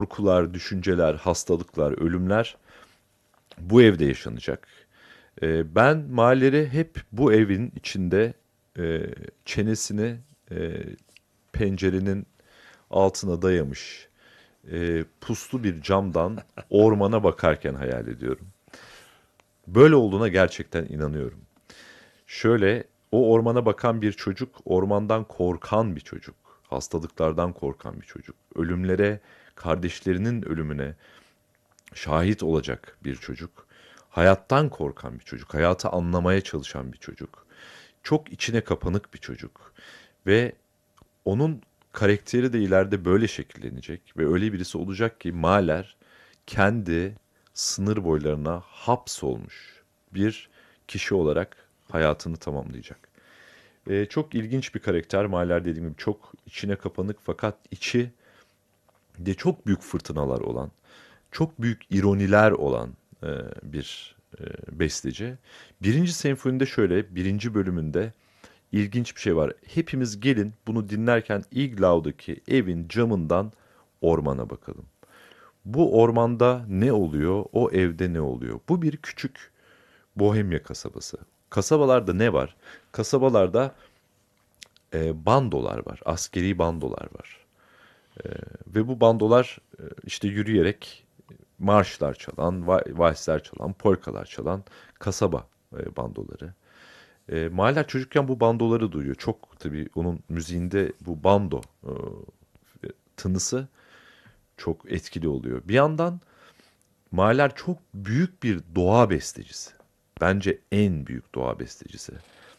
korkular, düşünceler, hastalıklar, ölümler bu evde yaşanacak. Ben Mahler'i hep bu evin içinde e, çenesini e, pencerenin altına dayamış, puslu bir camdan ormana bakarken hayal ediyorum. Böyle olduğuna gerçekten inanıyorum. Şöyle, o ormana bakan bir çocuk, ormandan korkan bir çocuk, hastalıklardan korkan bir çocuk, ölümlere, kardeşlerinin ölümüne şahit olacak bir çocuk, hayattan korkan bir çocuk, hayatı anlamaya çalışan bir çocuk, çok içine kapanık bir çocuk ve onun karakteri de ileride böyle şekillenecek ve öyle birisi olacak ki Mahler kendi sınır boylarına hapsolmuş bir kişi olarak hayatını tamamlayacak. Çok ilginç bir karakter Mahler, dediğim gibi çok içine kapanık fakat içi de çok büyük fırtınalar olan, çok büyük ironiler olan bir besteci. Birinci senfonide şöyle, birinci bölümünde ilginç bir şey var. Hepimiz gelin bunu dinlerken Iglau'daki evin camından ormana bakalım. Bu ormanda ne oluyor, o evde ne oluyor? Bu bir küçük Bohemya kasabası. Kasabalarda ne var? Kasabalarda bandolar var, askeri bandolar var. Ve bu bandolar işte yürüyerek marşlar çalan, valsler çalan, polkalar çalan kasaba bandoları. Mahler çocukken bu bandoları duyuyor. Çok tabii onun müziğinde bu bando tınısı çok etkili oluyor. Bir yandan Mahler çok büyük bir doğa bestecisi. Bence en büyük doğa bestecisi.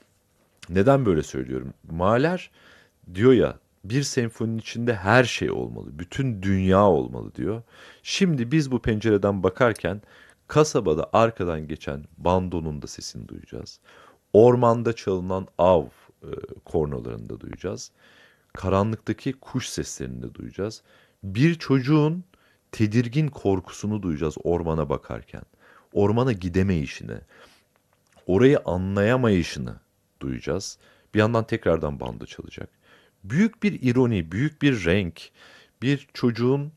Neden böyle söylüyorum? Mahler diyor ya, bir senfoninin içinde her şey olmalı, bütün dünya olmalı diyor. Şimdi biz bu pencereden bakarken kasabada arkadan geçen bandonun da sesini duyacağız. Ormanda çalınan av e, kornalarını da duyacağız. Karanlıktaki kuş seslerini de duyacağız. Bir çocuğun tedirgin korkusunu duyacağız ormana bakarken. Ormana gidemeyişini, orayı anlayamayışını duyacağız. Bir yandan tekrardan bando çalacak. Büyük bir ironi, büyük bir renk, bir çocuğun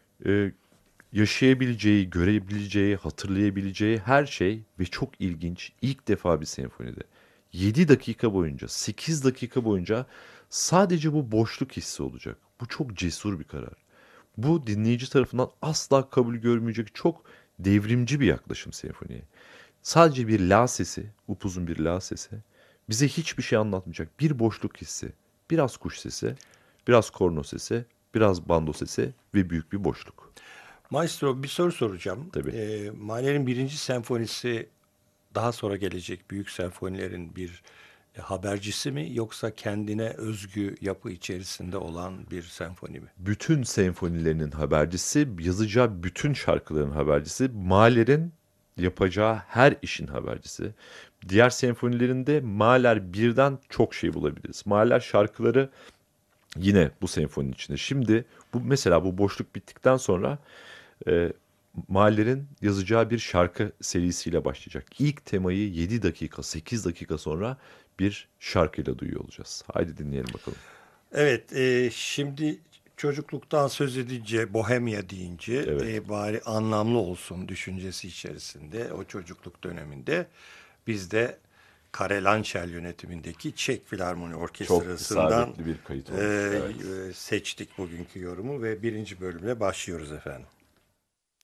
e, yaşayabileceği, görebileceği, hatırlayabileceği her şey ve çok ilginç. İlk defa bir senfonide 7 dakika boyunca, 8 dakika boyunca sadece bu boşluk hissi olacak. Bu çok cesur bir karar. Bu dinleyici tarafından asla kabul görmeyecek çok devrimci bir yaklaşım senfoniye. Sadece bir la sesi, upuzun bir la sesi bize hiçbir şey anlatmayacak. Bir boşluk hissi, biraz kuş sesi, biraz korno sesi, biraz bando sesi ve büyük bir boşluk. Maestro bir soru soracağım. Tabii. Mahler'in birinci senfonisi daha sonra gelecek büyük senfonilerin bir habercisi mi yoksa kendine özgü yapı içerisinde olan bir senfoni mi? Bütün senfonilerinin habercisi, yazacağı bütün şarkıların habercisi, Mahler'in yapacağı her işin habercisi. Diğer senfonilerinde Mahler birden çok şey bulabiliriz. Mahler şarkıları yine bu senfoninin içinde. Şimdi bu mesela bu boşluk bittikten sonra e, Mahler'in yazacağı bir şarkı serisiyle başlayacak. İlk temayı 7 dakika, 8 dakika sonra bir şarkıyla duyuyor olacağız. Haydi dinleyelim bakalım. Evet, şimdi çocukluktan söz edince, Bohemya deyince Evet. bari anlamlı olsun düşüncesi içerisinde o çocukluk döneminde biz de Karel Ançel yönetimindeki Çek Filarmoni Çok Orkestrası'ndan isabetli bir kayıt olmuş. Evet. seçtik bugünkü yorumu ve birinci bölümle başlıyoruz efendim.